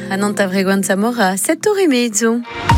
a Nanta Frequenza Mora, 7:30.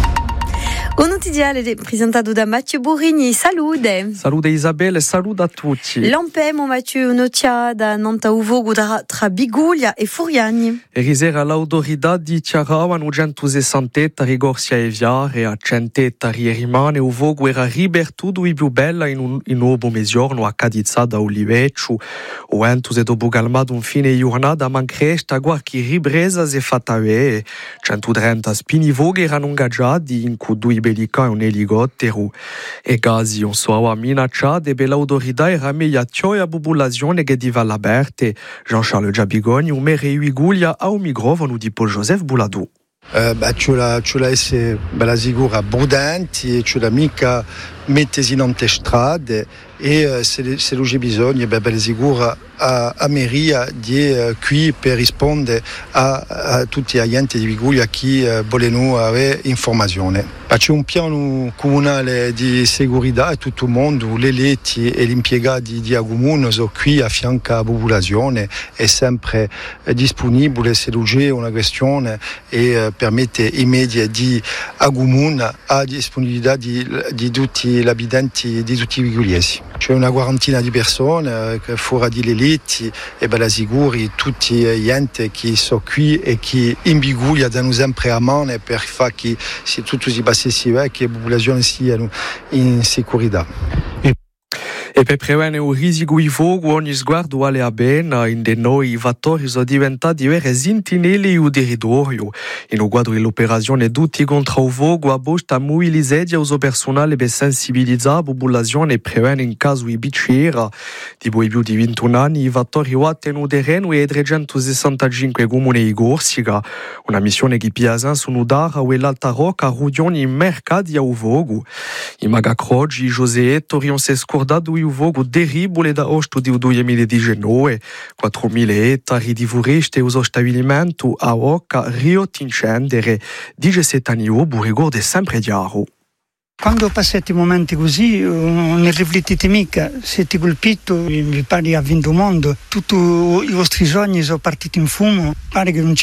O notiziale presentato da Matteo Burrini. Salute. Salute Isabelle, saluto a tutti. L'ampemo Matteo notia da Nanta Uvogo tra Biguglia e Furiani. Ieri l'autorità dichiaravano 160 rigorsia e viare a 100 rimane Uvogo era ribertuto i più bella in nuovo mesiorno a Cadizza da Oliveccio. O entus e dopo calmato un fine giornata mancresta guarchi ripresa se fatta 130 spinivoghi erano ingaggiati in cui bellica un elicottero e casi un soava minacciata per l'autorità era mediazione a popolazione che di Valle Aperte. Jean-Charles Giabigoni un mere Uiguglia a un microfono di Paul Joseph Bouladou. Ci la essere bella sicura prudenti, ci la mica mettesi in strade e se lo c'è bisogno bella sicura a Meria di qui per rispondere a tutti gli enti di Viguglia che vogliono avere informazione. C'è un piano comunale di sicurezza e tutto il mondo, le letti e gli impiegati di Agumon sono qui a fianco alla popolazione, è sempre disponibile se lo c'è una questione e permette i media di Agumon a disponibilità di tutti gli abitanti di tutti i vigugliesi. C'è una quarantina di persone fuori di letti e bella sicuri tutti gli enti che sono qui e che in Viguglia danno sempre a mano per fare che se tutto si passi che la popolazione sia in sicurezza. E per prevenire il rischio di fuoco ogni sguardo vale a bene, in noi i fattori sono diventati vere sentinelle del territorio. In un quadro dell'operazione tutti contro il fuoco a Bosta mobilizzati il personale per sensibilizzare la popolazione e prevenire in caso di bicchiera. Tipo i più di 21 anni i fattori hanno terreno e 365 comuni di Corsica. Una missione che piace sono dare all'Alta Rocca a Rudioni in mercati a fuoco. I magacrogi José Torion si è scordato il fuoco terribile da agosto del 2019, 4.000 ettari di foreste e uso stabilimento a Occa riot incendere, 17 anni dopo ricordo sempre chiaro. Quando passate momenti così non riflettete mica, siete colpito, vi pare ha vinto il mondo, tutti i vostri sogni sono partiti in fumo, pare che non c'è